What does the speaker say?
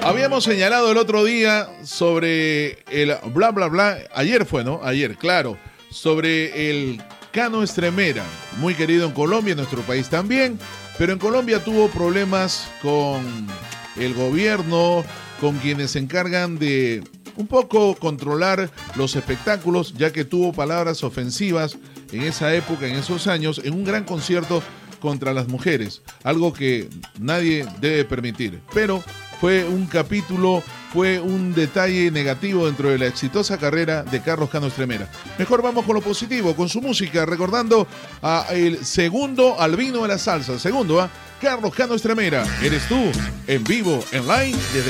Habíamos señalado el otro día sobre el bla bla bla, ayer fue, ¿no? Ayer, claro, sobre el Cano Estremera, muy querido en Colombia, en nuestro país también, pero en Colombia tuvo problemas con el gobierno, con quienes se encargan de un poco controlar los espectáculos, ya que tuvo palabras ofensivas en esa época, en esos años, en un gran concierto contra las mujeres, algo que nadie debe permitir, pero fue un capítulo, fue un detalle negativo dentro de la exitosa carrera de Carlos Cano Estremera. Mejor vamos con lo positivo, con su música, recordando a el segundo albino de la salsa, Carlos Cano Estremera, eres tú, en vivo, en live, desde